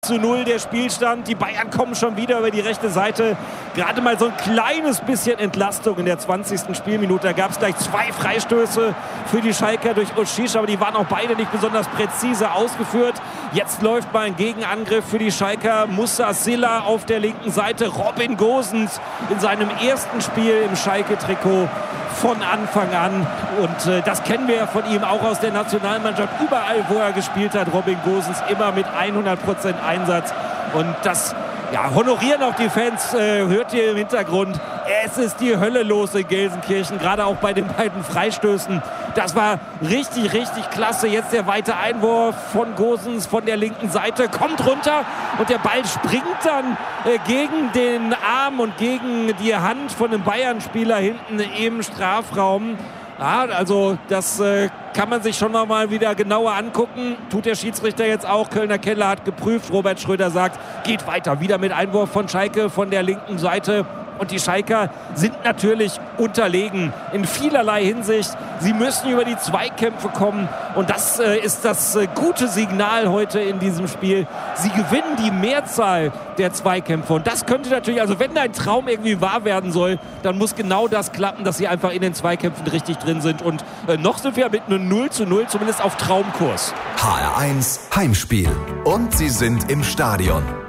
1:0 der Spielstand. Die Bayern kommen schon wieder über die rechte Seite. Gerade mal so ein kleines bisschen Entlastung in der 20. Spielminute. Da gab es gleich 2 Freistöße für die Schalker durch Oshish, aber die waren auch beide nicht besonders präzise ausgeführt. Jetzt läuft mal ein Gegenangriff für die Schalker. Moussa Sylla auf der linken Seite. Robin Gosens in seinem ersten Spiel im Schalke-Trikot von Anfang an. Und das kennen wir ja von ihm auch aus der Nationalmannschaft. Überall, wo er gespielt hat, Robin Gosens immer mit 100% Einsatz. Und das honorieren auch die Fans, hört ihr im Hintergrund. Es ist die Hölle los in Gelsenkirchen, gerade auch bei den beiden Freistößen. Das war richtig, richtig klasse. Jetzt der weite Einwurf von Gosens von der linken Seite, kommt runter und der Ball springt dann gegen den Arm und gegen die Hand von einem Bayern-Spieler hinten im Strafraum. Ja, also das kann man sich schon noch mal wieder genauer angucken. Tut der Schiedsrichter jetzt auch. Kölner Keller hat geprüft. Robert Schröder sagt, geht weiter. Wieder mit Einwurf von Schalke von der linken Seite. Und die Schalker sind natürlich unterlegen in vielerlei Hinsicht. Sie müssen über die Zweikämpfe kommen. Und das ist das gute Signal heute in diesem Spiel. Sie gewinnen die Mehrzahl der Zweikämpfe. Und das könnte natürlich, also wenn dein Traum irgendwie wahr werden soll, dann muss genau das klappen, dass sie einfach in den Zweikämpfen richtig drin sind. Und noch sind wir mit einem 0:0 zumindest auf Traumkurs. HR1 Heimspiel. Und sie sind im Stadion.